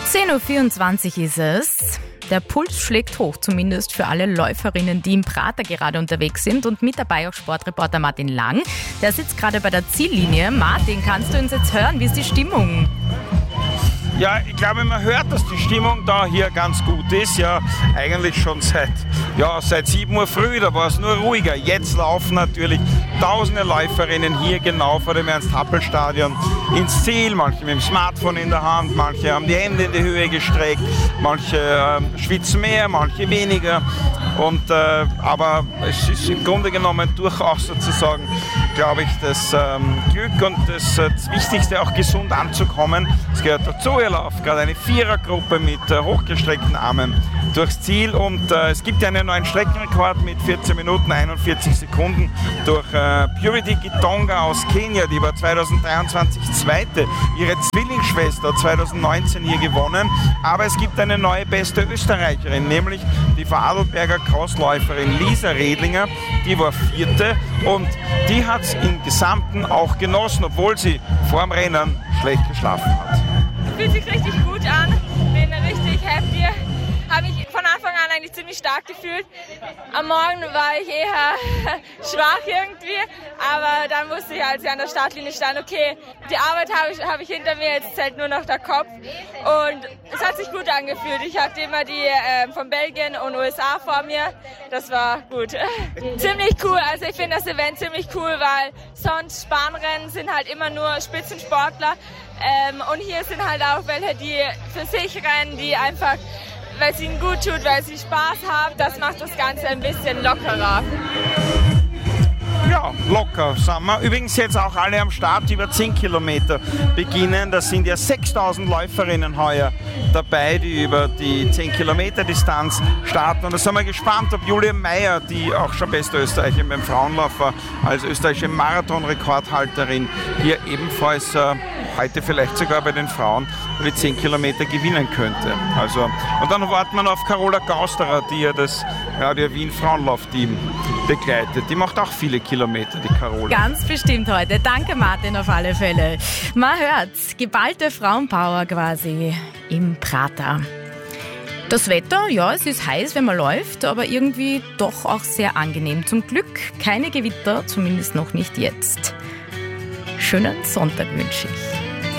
10.24 Uhr ist es. Der Puls schlägt hoch, zumindest für alle Läuferinnen, die im Prater gerade unterwegs sind. Und mit dabei auch Sportreporter Martin Lang. Der sitzt gerade bei der Ziellinie. Martin, kannst du uns jetzt hören? Wie ist die Stimmung? Ja, ich glaube, man hört, dass die Stimmung da hier ganz gut ist. Ja, eigentlich schon seit 7 Uhr früh, da war es nur ruhiger. Jetzt laufen natürlich tausende Läuferinnen hier genau vor dem Ernst-Happel-Stadion ins Ziel. Manche mit dem Smartphone in der Hand, manche haben die Hände in die Höhe gestreckt, manche schwitzen mehr, manche weniger. Aber es ist im Grunde genommen durchaus sozusagen, glaube ich, das Glück und das Wichtigste, auch gesund anzukommen. Es gehört dazu, ihr lauft gerade eine Vierergruppe mit hochgestreckten Armen durchs Ziel und es gibt ja einen neuen Streckenrekord mit 14 Minuten 41 Sekunden durch Purity Gitonga aus Kenia, die war 2023 Zweite. Ihre Zwillingsschwester 2019 hier gewonnen, aber es gibt eine neue beste Österreicherin, nämlich die Vorarlberger Crossläuferin Lisa Redlinger, die war Vierte und die hat es im Gesamten auch genossen, obwohl sie vor dem Rennen schlecht geschlafen hat. Fühlt sich richtig gut an, bin richtig happy. Habe mich von Anfang an eigentlich ziemlich stark gefühlt. Am Morgen war ich eher schwach irgendwie, aber dann wusste ich, als ich an der Startlinie stand, okay, die Arbeit habe ich hinter mir, jetzt zählt nur noch der Kopf. Und es hat sich gut angefühlt. Ich hatte immer die von Belgien und USA vor mir. Das war gut. Ziemlich cool, also ich finde das Event ziemlich cool, weil sonst Bahnrennen sind halt immer nur Spitzensportler. Und hier sind halt auch welche, die für sich rennen, die einfach, weil es ihnen gut tut, weil sie Spaß haben. Das macht das Ganze ein bisschen lockerer. Ja, locker sind wir. Übrigens jetzt auch alle am Start über 10 Kilometer beginnen. Da sind ja 6.000 Läuferinnen heuer dabei, die über die 10 Kilometer Distanz starten. Und da sind wir gespannt, ob Julia Meyer, die auch schon beste Österreicherin beim Frauenlauf war, als österreichische Marathon-Rekordhalterin, hier ebenfalls heute vielleicht sogar bei den Frauen die 10 Kilometer gewinnen könnte. Und dann warten wir auf Carola Gausterer, die ja das Wien-Frauenlauf-Team begleitet. Die macht auch viele Kilometer, die Carola. Ganz bestimmt heute. Danke, Martin, auf alle Fälle. Man hört, geballte Frauenpower quasi im Prater. Das Wetter, ja, es ist heiß, wenn man läuft, aber irgendwie doch auch sehr angenehm. Zum Glück keine Gewitter, zumindest noch nicht jetzt. Schönen Sonntag wünsche ich.